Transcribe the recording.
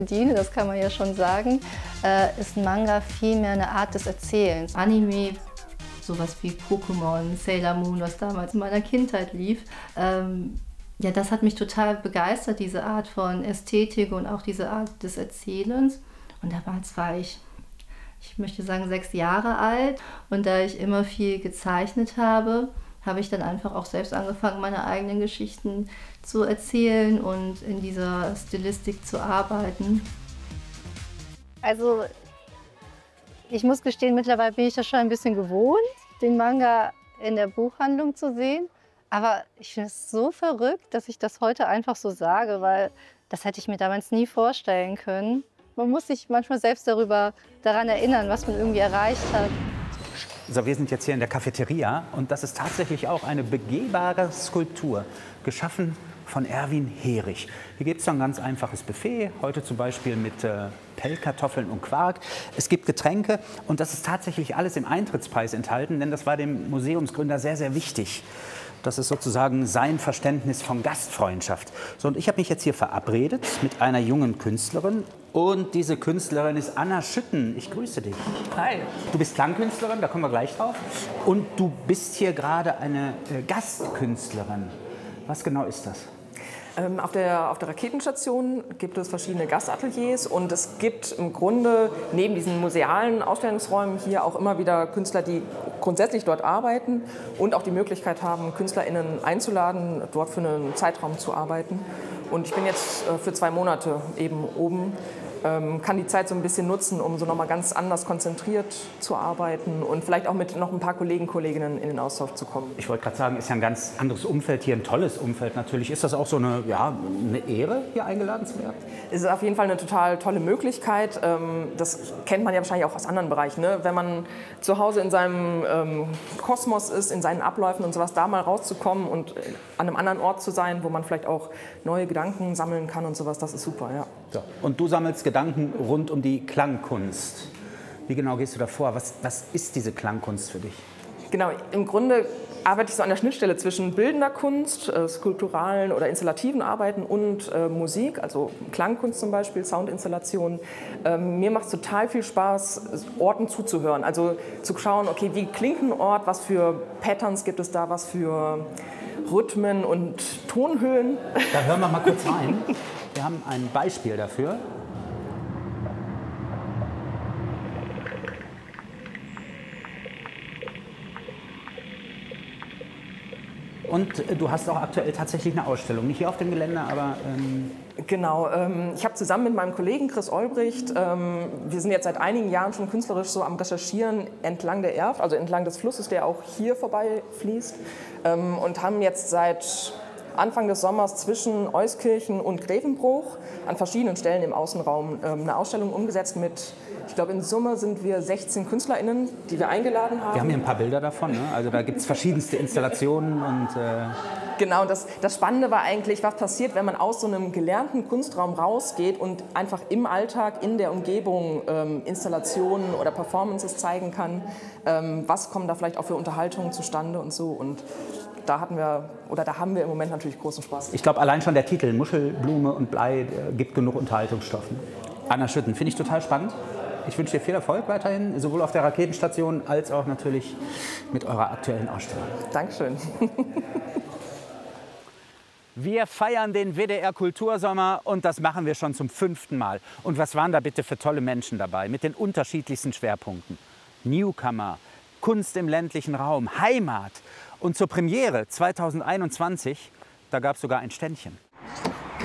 Das kann man ja schon sagen, ist Manga vielmehr eine Art des Erzählens. Anime, sowas wie Pokémon, Sailor Moon, was damals in meiner Kindheit lief, ja, das hat mich total begeistert, diese Art von Ästhetik und auch diese Art des Erzählens. Und damals war ich möchte sagen, 6 Jahre alt. Und da ich immer viel gezeichnet habe, habe ich dann einfach auch selbst angefangen, meine eigenen Geschichten zu erzählen und in dieser Stilistik zu arbeiten. Also ich muss gestehen, mittlerweile bin ich das schon ein bisschen gewohnt, den Manga in der Buchhandlung zu sehen. Aber ich finde es so verrückt, dass ich das heute einfach so sage, weil das hätte ich mir damals nie vorstellen können. Man muss sich manchmal selbst daran erinnern, was man irgendwie erreicht hat. So, wir sind jetzt hier in der Cafeteria und das ist tatsächlich auch eine begehbare Skulptur, geschaffen von Erwin Herich. Hier gibt es ein ganz einfaches Buffet, heute zum Beispiel mit Pellkartoffeln und Quark. Es gibt Getränke und das ist tatsächlich alles im Eintrittspreis enthalten, denn das war dem Museumsgründer sehr, sehr wichtig. Das ist sozusagen sein Verständnis von Gastfreundschaft. So, und ich habe mich jetzt hier verabredet mit einer jungen Künstlerin. Und diese Künstlerin ist Anna Schütten. Ich grüße dich. Hi. Du bist Klangkünstlerin, da kommen wir gleich drauf. Und du bist hier gerade eine Gastkünstlerin. Was genau ist das? Auf der Raketenstation gibt es verschiedene Gastateliers und es gibt im Grunde neben diesen musealen Ausstellungsräumen hier auch immer wieder Künstler, die grundsätzlich dort arbeiten und auch die Möglichkeit haben, KünstlerInnen einzuladen, dort für einen Zeitraum zu arbeiten. Und ich bin jetzt für 2 Monate eben oben, kann die Zeit so ein bisschen nutzen, um so nochmal ganz anders konzentriert zu arbeiten und vielleicht auch mit noch ein paar Kolleginnen in den Austausch zu kommen. Ich wollte gerade sagen, ist ja ein ganz anderes Umfeld hier, ein tolles Umfeld natürlich. Ist das auch so eine, ja, eine Ehre, hier eingeladen zu werden? Es ist auf jeden Fall eine total tolle Möglichkeit. Das kennt man ja wahrscheinlich auch aus anderen Bereichen. Ne? Wenn man zu Hause in seinem Kosmos ist, in seinen Abläufen und sowas, da mal rauszukommen und an einem anderen Ort zu sein, wo man vielleicht auch neue Gedanken sammeln kann und sowas, das ist super, ja. So. Und du sammelst Gedanken rund um die Klangkunst. Wie genau gehst du da vor? Was ist diese Klangkunst für dich? Genau, im Grunde arbeite ich so an der Schnittstelle zwischen bildender Kunst, skulpturalen oder installativen Arbeiten und Musik, also Klangkunst zum Beispiel, Soundinstallationen. Mir macht es total viel Spaß, Orten zuzuhören, also zu schauen, okay, wie klingt ein Ort, was für Patterns gibt es da, was für Rhythmen und Tonhöhen. Da hören wir mal kurz rein. Wir haben ein Beispiel dafür. Und du hast auch aktuell tatsächlich eine Ausstellung, nicht hier auf dem Gelände, aber... Genau, ich habe zusammen mit meinem Kollegen Chris Olbricht, wir sind jetzt seit einigen Jahren schon künstlerisch so am Recherchieren entlang der Erft, also entlang des Flusses, der auch hier vorbei fließt, und haben jetzt seit Anfang des Sommers zwischen Euskirchen und Grevenbruch an verschiedenen Stellen im Außenraum eine Ausstellung umgesetzt mit, ich glaube in Summe sind wir 16 KünstlerInnen, die wir eingeladen haben. Wir haben hier ein paar Bilder davon, ne? Also da gibt es verschiedenste Installationen und... Genau, das Spannende war eigentlich, was passiert, wenn man aus so einem gelernten Kunstraum rausgeht und einfach im Alltag, in der Umgebung Installationen oder Performances zeigen kann. Was kommen da vielleicht auch für Unterhaltungen zustande und so. Und da haben wir im Moment natürlich großen Spaß. Ich glaube, allein schon der Titel Muschelblume und Blei gibt genug Unterhaltungsstoff. Anna Schütten, finde ich total spannend. Ich wünsche dir viel Erfolg weiterhin, sowohl auf der Raketenstation als auch natürlich mit eurer aktuellen Ausstellung. Dankeschön. Wir feiern den WDR Kultursommer und das machen wir schon zum 5. Mal. Und was waren da bitte für tolle Menschen dabei mit den unterschiedlichsten Schwerpunkten? Newcomer, Kunst im ländlichen Raum, Heimat. Und zur Premiere 2021, da gab es sogar ein Ständchen.